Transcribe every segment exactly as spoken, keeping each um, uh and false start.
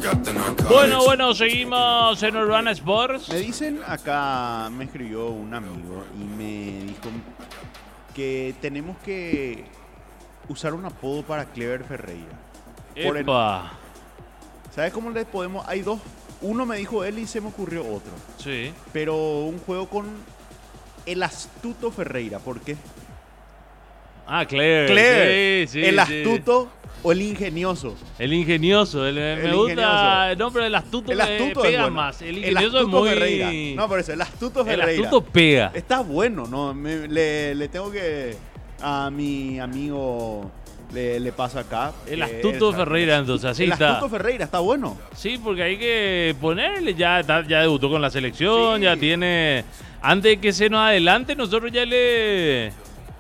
Bueno, bueno, seguimos en Urbana Sports. Me dicen acá, me escribió un amigo y me dijo que tenemos que usar un apodo para Clever Ferreira. Por el- Epa. ¿Sabes cómo le podemos? Hay dos. Uno me dijo él y se me ocurrió otro. Sí. Pero un juego con el astuto Ferreira. ¿Por qué? Ah, Clever. Clever. Sí, sí, el sí. astuto o el ingenioso. El ingenioso. El, me El gusta. ingenioso. No, pero el astuto, El me astuto es pega bueno. más. El El ingenioso astuto es muy. Ferreira. No, por eso, el astuto el Ferreira. astuto pega. Está bueno, ¿no? Me- le, le tengo que. A mi amigo le, le pasa acá. El que astuto es- Ferreira, entonces, así el está. astuto Ferreira está bueno. Sí, porque hay que ponerle, ya, está- ya debutó con la selección, Sí. ya tiene... Antes de que se nos adelante, nosotros ya le...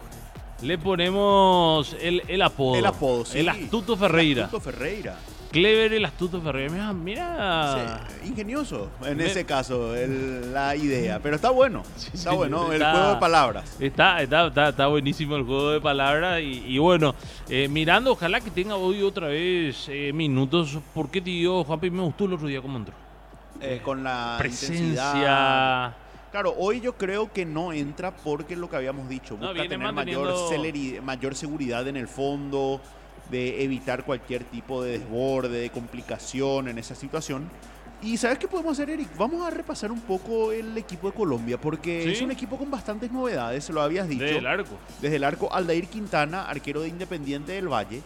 Le ponemos el, el apodo. El apodo, sí. El astuto Ferreira. El astuto Ferreira. Clever el astuto Ferreira. Mira, mira. Sí, ingenioso en Me- ese caso, el- la idea. Pero está bueno. Sí, está sí, bueno, el está- juego de palabras. Está, está, está, está buenísimo el juego de palabras y, y bueno, eh, mirando, ojalá que tenga hoy otra vez eh, minutos, porque te digo, Juanpi, me gustó el otro día cómo entró. Eh, con la intensidad. Presencia. Claro, hoy yo creo que no entra porque lo que habíamos dicho, No, busca viene tener mayor, manteniendo- celeri- mayor seguridad en el fondo, de evitar cualquier tipo de desborde, de complicación en esa situación. Y ¿sabes qué podemos hacer, Eric? Vamos a repasar un poco el equipo de Colombia, porque Sí. es un equipo con bastantes novedades, se lo habías dicho. Del arco. Desde el arco, Aldair Quintana, arquero de Independiente del Valle,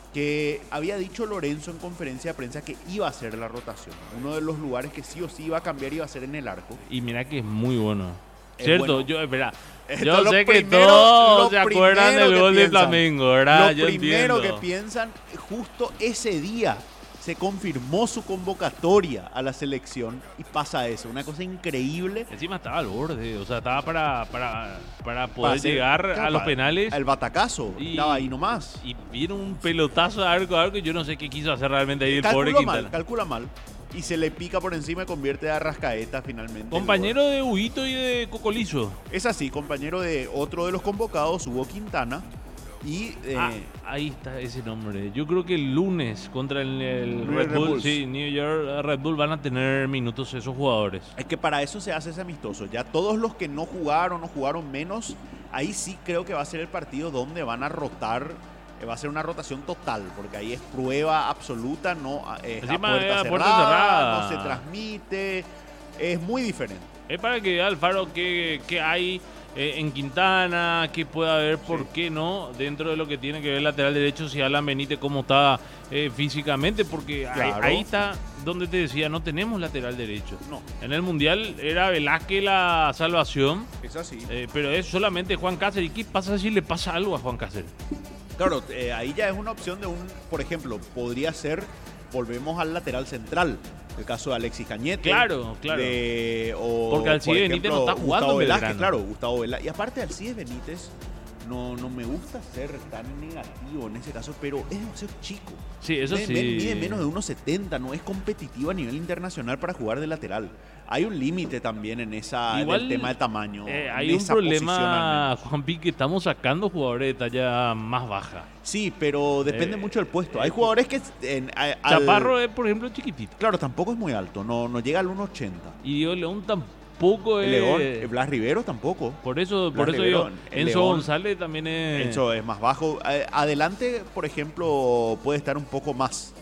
que había dicho Lorenzo en conferencia de prensa que iba a hacer la rotación. Uno de los lugares que sí o sí iba a cambiar iba a ser en el arco. Y mira que es muy bueno. Es Cierto, bueno. yo, espera, Esto yo lo sé que primero- todos lo se acuerdan primero del que gol de piensan. Flamengo, ¿verdad? Lo Yo primero entiendo. que piensan, justo ese día se confirmó su convocatoria a la selección y pasa eso, una cosa increíble. Encima estaba al borde, o sea, estaba para, para, para poder Para hacer- llegar claro, a los para- penales. El batacazo, Y- estaba ahí nomás. Y vieron un pelotazo de arco a arco y yo no sé qué quiso hacer realmente ahí el pobre Calcula mal, Quintana. calcula mal. Y se le pica por encima y convierte a Rascaeta finalmente. el Compañero de Huguito y de Cocolizo. gol. Es así, compañero de otro de los convocados, Hugo Quintana. Y eh, Ah, ahí está ese nombre. Yo creo que el lunes contra el, el Red Red Bull, Bulls. sí, New York Red Bull van a tener minutos esos jugadores. es que para eso se hace ese amistoso. Ya todos los que no jugaron o jugaron menos, ahí sí creo que va a ser el partido donde van a rotar. eh, Va a ser una rotación total, porque ahí es prueba absoluta, no eh, es a Encima puerta, es a cerrada, puerta cerrada. no se transmite, es muy diferente. Es para que vea Alfaro qué, qué hay eh, en Quintana, qué puede haber, por Sí. qué no, dentro de lo que tiene que ver el lateral derecho, si Alan Benítez cómo está eh, físicamente, porque ahí, Claro. ahí está donde te decía, no tenemos lateral derecho. No, En el Mundial era Velázquez la salvación, es así. eh, pero es solamente Juan Cáceres. ¿Y qué pasa si le pasa algo a Juan Cáceres? Claro, eh, ahí ya es una opción de un, por ejemplo, podría ser, volvemos al lateral central, el caso de Alexis Cañete. Claro, claro. de- o, Porque Alcides por Benítez no ejemplo, está jugando Gustavo en Velázquez, Belgrano. claro, Gustavo Velázquez. Y aparte Alcides Benítez, no, no me gusta ser tan negativo en ese caso, pero es demasiado chico. Sí, eso Mide- sí. Mide menos de uno setenta, no es competitivo a nivel internacional para jugar de lateral. Hay un límite también en esa Igual, del tema de tamaño. Eh, en hay un esa posición al problema, menos. Juanpi, que estamos sacando jugadores de talla más baja. Sí, pero depende Eh, mucho del puesto. Hay eh, jugadores que en, a- al- Chaparro es, por ejemplo, chiquitito. claro, tampoco es muy alto, no, no llega al uno ochenta. Y Diego León tampoco es. El León, eh, Blas Rivero tampoco. Por eso, por Blas eso Rivero, digo, el Enzo León. González también es. Eso es más bajo. Eh, Adelante, por ejemplo, puede estar un poco más.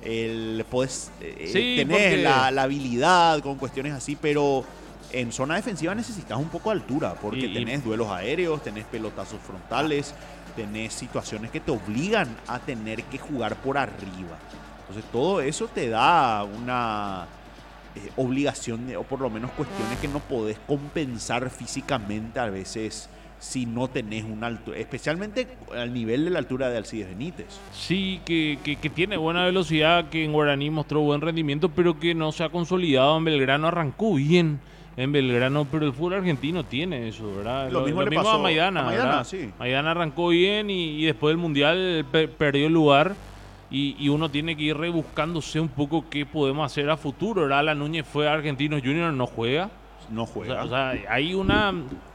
El, puedes eh, Sí, tener porque- la, la habilidad con cuestiones así, pero en zona defensiva necesitas un poco de altura, porque Y- y- tenés duelos aéreos, tenés pelotazos frontales, tenés situaciones que te obligan a tener que jugar por arriba. Entonces todo eso te da una eh, obligación, de- o por lo menos cuestiones que no podés compensar físicamente a veces si no tenés un alto, especialmente al nivel de la altura de Alcides Benítez. Sí, que, que, que tiene buena velocidad, que en Guaraní mostró buen rendimiento, pero que no se ha consolidado en Belgrano. Arrancó bien en Belgrano, pero el fútbol argentino tiene eso, ¿verdad? Lo mismo le pasó a Maidana. a Maidana, ¿verdad? sí. Maidana arrancó bien y, y después del Mundial pe- perdió el lugar. Y, y uno tiene que ir rebuscándose un poco qué podemos hacer a futuro, ¿verdad? La Núñez fue a Argentinos Juniors, no juega. No O juega. sea, o sea, hay una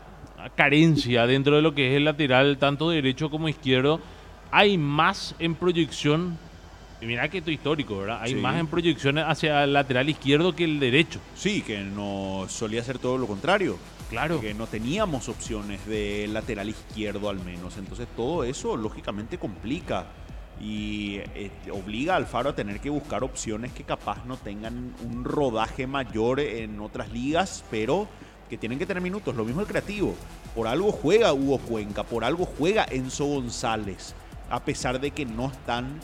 carencia dentro de lo que es el lateral, tanto derecho como izquierdo. Hay más en proyección mira que esto es histórico, ¿verdad? Hay Sí. más en proyecciones hacia el lateral izquierdo que el derecho. Sí, que no solía ser todo lo contrario. Claro. Que no teníamos opciones de lateral izquierdo al menos. Entonces todo eso lógicamente complica y eh, obliga al Alfaro a tener que buscar opciones que capaz no tengan un rodaje mayor en otras ligas, pero que tienen que tener minutos. Lo mismo el Creativo. Por algo juega Hugo Cuenca, por algo juega Enzo González, a pesar de que no están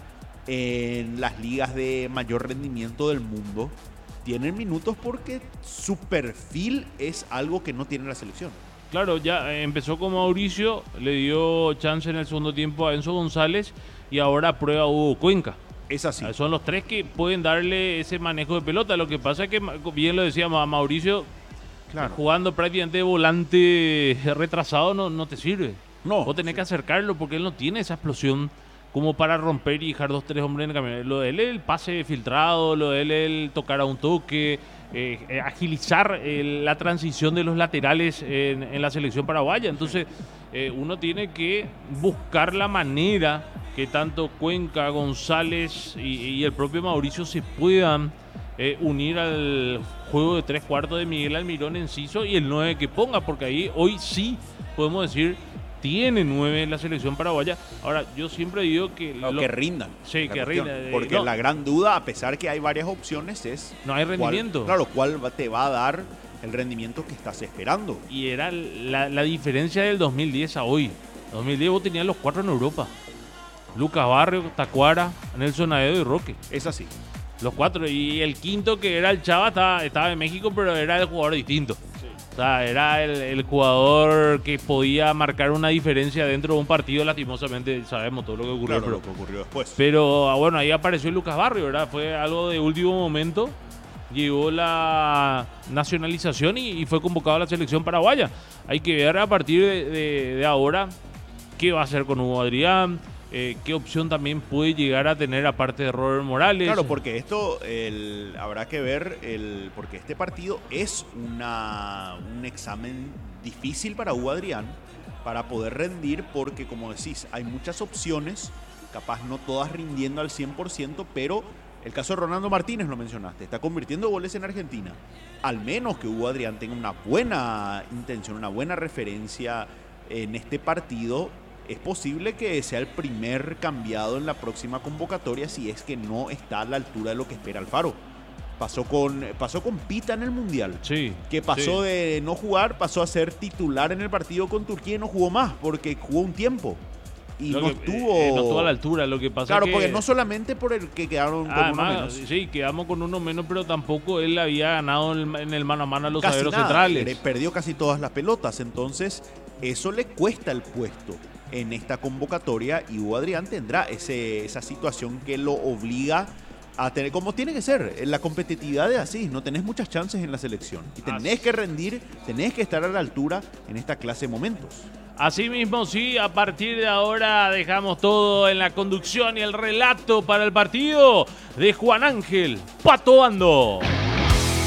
en las ligas de mayor rendimiento del mundo. Tienen minutos porque su perfil es algo que no tiene la selección. Claro, ya eh, empezó con Mauricio, le dio chance en el segundo tiempo a Enzo González y ahora prueba Hugo Cuenca. Es así. Ah, Son los tres que pueden darle ese manejo de pelota. Lo que pasa es que, ma- bien lo decía Ma- Mauricio, Claro. jugando prácticamente de volante retrasado no, no te sirve. No. Vos tenés que acercarlo porque él no tiene esa explosión como para romper y dejar dos, tres hombres en el camino. Lo de él es el pase filtrado, lo de él es el tocar a un toque, eh, eh, agilizar eh, la transición de los laterales en, en la selección paraguaya. Entonces, eh, uno tiene que buscar la manera que tanto Cuenca, González y, y el propio Mauricio se puedan eh, unir al juego de tres cuartos de Miguel Almirón Enciso y el nueve que ponga, porque ahí hoy sí podemos decir tiene nueve en la selección paraguaya. Ahora, yo siempre digo que... No, lo- que rindan. Sí, la que cuestión. rindan, eh, Porque no. la gran duda, a pesar que hay varias opciones, es... No hay cuál- rendimiento. claro, cuál va- te va a dar el rendimiento que estás esperando. Y era la, la diferencia del dos mil diez a hoy. dos mil diez vos tenías los cuatro en Europa. Lucas Barrio, Tacuara, Nelson Aedo y Roque. Es así. Los cuatro. Y el quinto, que era el Chava, estaba, estaba en México, pero era el jugador distinto. O sea, era el, el jugador que podía marcar una diferencia dentro de un partido. Lastimosamente, sabemos todo lo que ocurrió. Claro, pero, lo que ocurrió después. pero ah, bueno, ahí apareció Lucas Barrio, ¿verdad? Fue algo de último momento. Llegó la nacionalización y, y fue convocado a la selección paraguaya. Hay que ver a partir de, de- de ahora qué va a hacer con Hugo Adrián, eh, qué opción también puede llegar a tener aparte de Robert Morales. Claro, porque esto el, habrá que ver, el, porque este partido es una, un examen difícil para Hugo Adrián para poder rendir, porque como decís, hay muchas opciones, capaz no todas rindiendo al cien por ciento, pero el caso de Ronaldo Martínez lo mencionaste, está convirtiendo goles en Argentina. Al menos que Hugo Adrián tenga una buena intención, una buena referencia en este partido, es posible que sea el primer cambiado en la próxima convocatoria si es que no está a la altura de lo que espera Alfaro. Pasó con, pasó con Pita en el Mundial. Sí. Que pasó sí. de no jugar, pasó a ser titular en el partido con Turquía y no jugó más, porque jugó un tiempo. Y Lo no que- estuvo... eh, no estuvo a la altura. Lo que pasa Claro, que, porque no solamente por el que quedaron con uno además, menos. sí, quedamos con uno menos, pero tampoco él había ganado en el, en el mano a mano a los Casi zagueros nada, centrales. le perdió casi todas las pelotas, entonces eso le cuesta el puesto en esta convocatoria y Hugo Adrián tendrá ese, esa situación que lo obliga a tener, como tiene que ser, en la competitividad es así, no tenés muchas chances en la selección y tenés Así. que rendir, tenés que estar a la altura en esta clase de momentos. Así mismo, sí, a partir de ahora dejamos todo en la conducción y el relato para el partido de Juan Ángel Pato Bando.